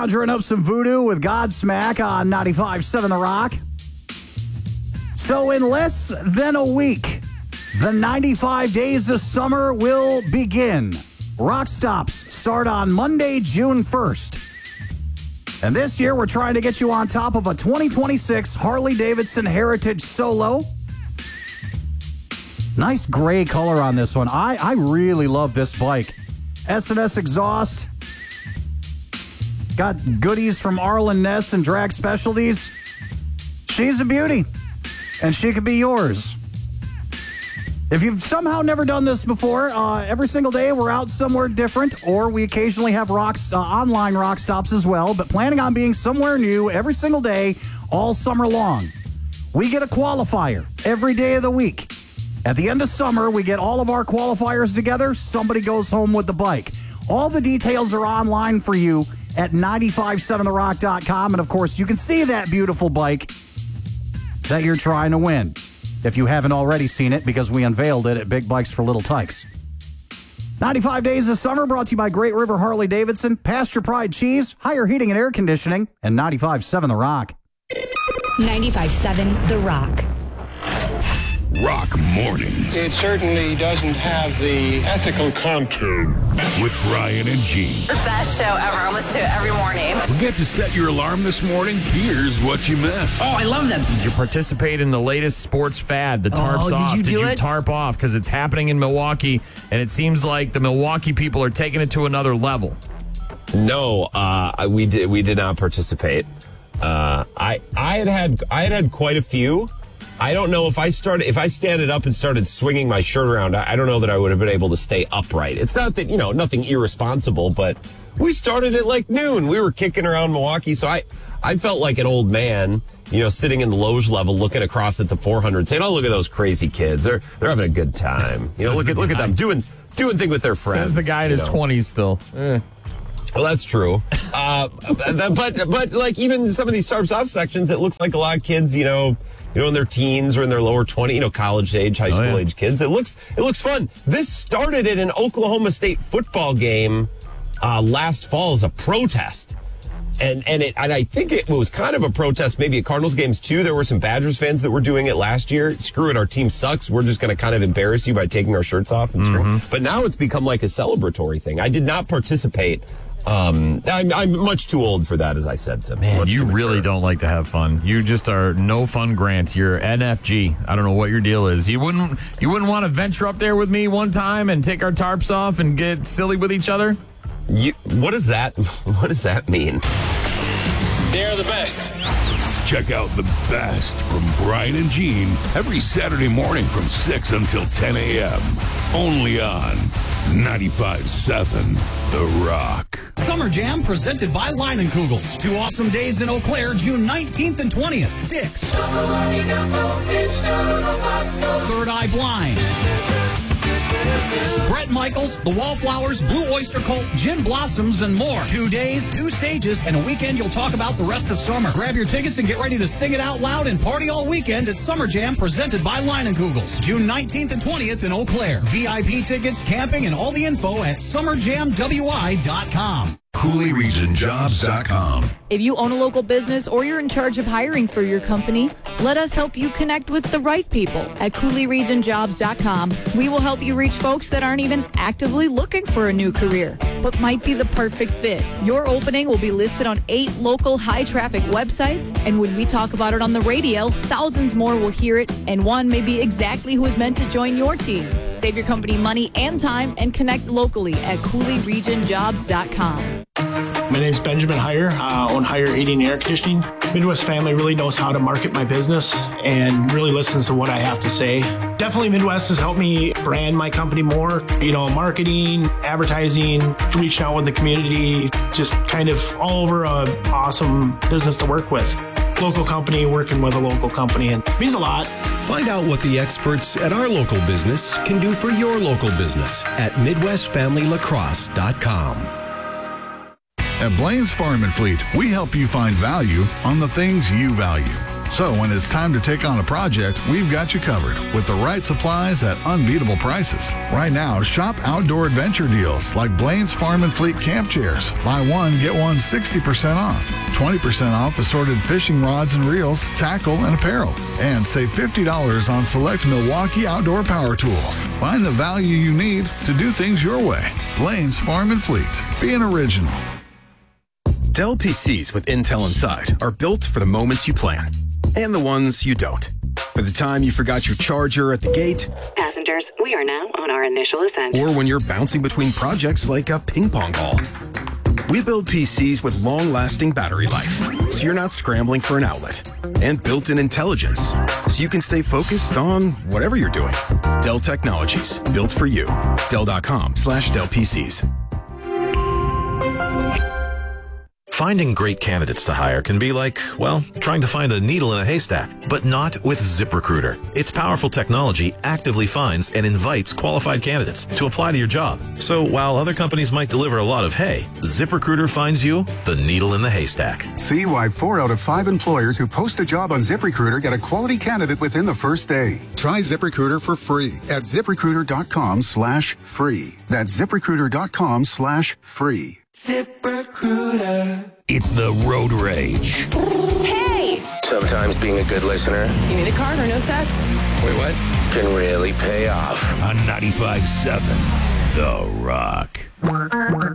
Conjuring up some voodoo with Godsmack on 95.7 The Rock. So in less than a week, the 95 days of summer will begin. Rock stops start on Monday, June 1st. And this year, we're trying to get you on top of a 2026 Harley-Davidson Heritage Solo. Nice gray color on this one. I really love this bike. S&S exhaust. Got goodies from Arlen Ness and Drag Specialties. She's a beauty, and she could be yours. If you've somehow never done this before, every single day we're out somewhere different, or we occasionally have online rock stops as well, but planning on being somewhere new every single day all summer long. We get a qualifier every day of the week. At the end of summer, we get all of our qualifiers together. Somebody goes home with the bike. All the details are online for you at 957therock.com. And, of course, you can see that beautiful bike that you're trying to win, if you haven't already seen it, because we unveiled it at Big Bikes for Little Tykes. 95 Days of Summer brought to you by Great River Harley-Davidson, Pasture Pride Cheese, Higher Heating and Air Conditioning, and 95.7 The Rock. 95.7 The Rock. Rock Mornings. It certainly doesn't have the ethical contour. With Brian and Gene. The best show ever. I listen to it every morning. Forget to set your alarm this morning? Here's what you missed. Oh, I love that. Did you participate in the latest sports fad, the tarps off? Did you tarp off? Because it's happening in Milwaukee, and it seems like the Milwaukee people are taking it to another level. No, we did not participate. I had quite a few. I don't know if I standed up and started swinging my shirt around, I don't know that I would have been able to stay upright. It's not that, nothing irresponsible, but we started at like noon. We were kicking around Milwaukee, so I felt like an old man, sitting in the loge level looking across at the 400 saying, "Oh, look at those crazy kids. They're having a good time." Look at them doing thing with their friends. Says the guy in his 20s still. Well, that's true. But like even some of these tarps off sections, it looks like a lot of kids, in their teens or in their lower 20s, college age, high school age kids. It looks fun. This started at an Oklahoma State football game last fall as a protest. And I think it was kind of a protest maybe at Cardinals games too. There were some Badgers fans that were doing it last year. Screw it, our team sucks. We're just going to kind of embarrass you by taking our shirts off and scream. But now it's become like a celebratory thing. I did not participate. I'm much too old for that, as I said. So man, you really don't like to have fun. You just are no fun, Grant. You're NFG. I don't know what your deal is. You wouldn't want to venture up there with me one time and take our tarps off and get silly with each other? What does that mean? They're the best. Check out the best from Brian and Gene every Saturday morning from 6 until 10 a.m. Only on 95.7 The Rock. Summer Jam presented by Leinenkugels. 2 awesome days in Eau Claire, June 19th and 20th. Styx. Third Eye Blind. Brett Michaels, The Wallflowers, Blue Oyster Cult, Gin Blossoms, and more. 2 days, 2 stages, and a weekend you'll talk about the rest of summer. Grab your tickets and get ready to sing it out loud and party all weekend at Summer Jam presented by Leinenkugels. June 19th and 20th in Eau Claire. VIP tickets, camping, and all the info at summerjamwi.com. CooleyRegionJobs.com. If you own a local business or you're in charge of hiring for your company, let us help you connect with the right people at CooleyRegionJobs.com. We will help you reach folks that aren't even actively looking for a new career, but might be the perfect fit. Your opening will be listed on 8 local high-traffic websites, and when we talk about it on the radio, thousands more will hear it, and one may be exactly who is meant to join your team. Save your company money and time and connect locally at CooleyRegionJobs.com. My name's Benjamin Heyer. I own Heyer Heating and Air Conditioning. Midwest Family really knows how to market my business and really listens to what I have to say. Definitely Midwest has helped me brand my company more. Marketing, advertising, reaching out with the community, just kind of all over a awesome business to work with. Local company working with a local company, and it means a lot. Find out what the experts at our local business can do for your local business at MidwestFamilyLacrosse.com. At Blaine's Farm and Fleet, we help you find value on the things you value. So when it's time to take on a project, we've got you covered with the right supplies at unbeatable prices. Right now, shop outdoor adventure deals like Blaine's Farm and Fleet camp chairs. Buy one, get one 60% off. 20% off assorted fishing rods and reels, tackle, and apparel. And save $50 on select Milwaukee outdoor power tools. Find the value you need to do things your way. Blaine's Farm and Fleet. Be an original. Dell PCs with Intel inside are built for the moments you plan and the ones you don't. For the time you forgot your charger at the gate. Passengers, we are now on our initial ascent. Or when you're bouncing between projects like a ping pong ball. We build PCs with long-lasting battery life, so you're not scrambling for an outlet. And built-in intelligence, so you can stay focused on whatever you're doing. Dell Technologies, built for you. Dell.com/Dell PCs. Finding great candidates to hire can be like, well, trying to find a needle in a haystack, but not with ZipRecruiter. Its powerful technology actively finds and invites qualified candidates to apply to your job. So while other companies might deliver a lot of hay, ZipRecruiter finds you the needle in the haystack. See why 4 out of 5 employers who post a job on ZipRecruiter get a quality candidate within the first day. Try ZipRecruiter for free at ZipRecruiter.com/free. That's ZipRecruiter.com/free. ZipRecruiter. It's the road rage. Hey! Sometimes being a good listener. You need a card or no sets? Wait, what? Can really pay off. On 95.7 The Rock.